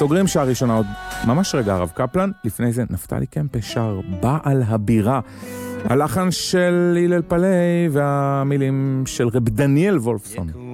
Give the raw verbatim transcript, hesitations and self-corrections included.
סוגרים שעה ראשונה עוד ממש רגע הרב קפלן, לפני זה נפתלי קמפה שר בעל הבירה, הלחן של הלל פלאי והמילים של רב דניאל וולפסון.